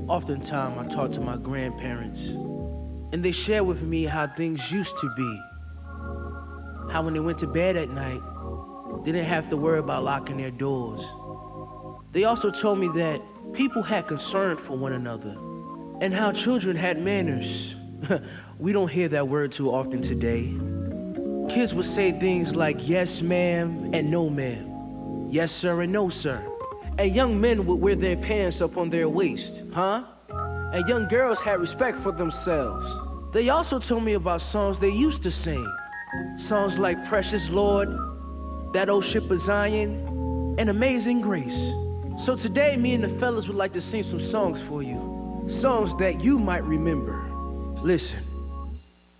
Oftentimes, I talk to my grandparents, and they share with me how things used to be. How when they went to bed at night, they didn't have to worry about locking their doors. They also told me that people had concern for one another, and how children had manners. We don't hear that word too often today. Kids would say things like yes ma'am and no ma'am, yes sir and no sir. And young men would wear their pants up on their waist, And young girls had respect for themselves. They also told me about songs they used to sing. Songs like Precious Lord, That Old Ship of Zion, and Amazing Grace. So today, me and the fellas would like to sing some songs for you. Songs that you might remember. Listen.